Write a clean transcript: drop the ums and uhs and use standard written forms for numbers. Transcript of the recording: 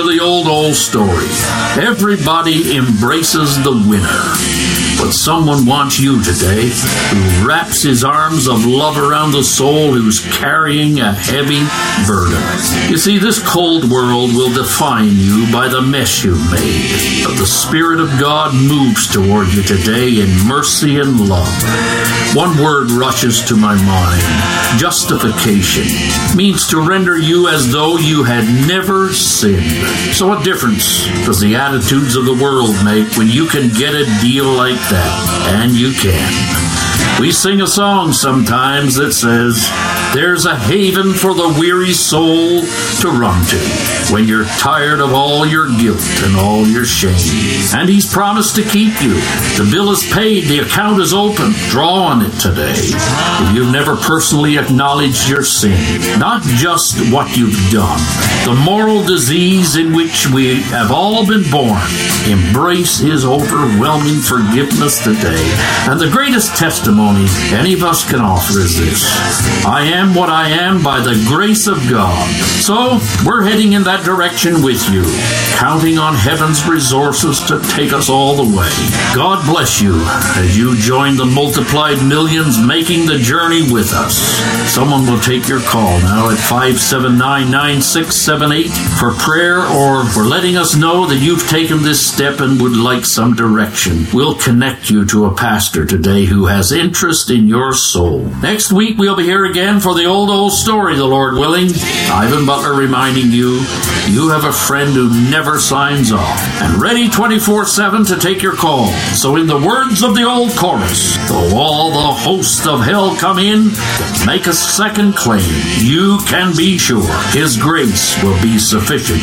The old story. Everybody embraces the winner. But someone wants you today who wraps his arms of love around the soul who's carrying a heavy burden. You see, this cold world will define you by the mess you've made. But the Spirit of God moves toward you today in mercy and love. One word rushes to my mind. Justification means to render you as though you had never sinned. So what difference does the attitudes of the world make when you can get a deal like that? And you can. We sing a song sometimes that says, there's a haven for the weary soul to run to when you're tired of all your guilt and all your shame. And He's promised to keep you. The bill is paid. The account is open. Draw on it today. If you've never personally acknowledged your sin, not just what you've done, the moral disease in which we have all been born, embrace His overwhelming forgiveness today. And the greatest testimony any of us can offer is this: I am what I am by the grace of God. So we're heading in that direction with you, counting on heaven's resources to take us all the way. God bless you as you join the multiplied millions making the journey with us. Someone will take your call now at 579-9678 for prayer or for letting us know that you've taken this step and would like some direction. We'll connect you to a pastor today who has interest in your soul. Next week we'll be here again for the old story, the Lord willing. Ivan Butler reminding you, you have a friend who never signs off and ready 24/7 to take your call. So in the words of the old chorus, though all the hosts of hell come in to make a second claim, you can be sure His grace will be sufficient